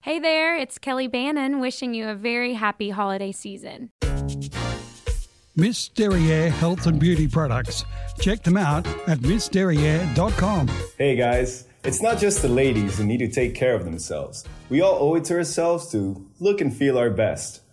Hey there, it's Kelly Bannon wishing you a very happy holiday season. Miss Derriere Health and Beauty Products. Check them out at missderriere.com. Hey guys, it's not just the ladies who need to take care of themselves. We all owe it to ourselves to look and feel our best.